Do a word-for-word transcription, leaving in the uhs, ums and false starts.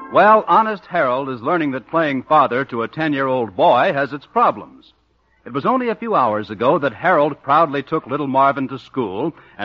Well, honest Harold is learning that playing father to a ten-year-old boy has its problems. It was only a few hours ago that Harold proudly took little Marvin to school and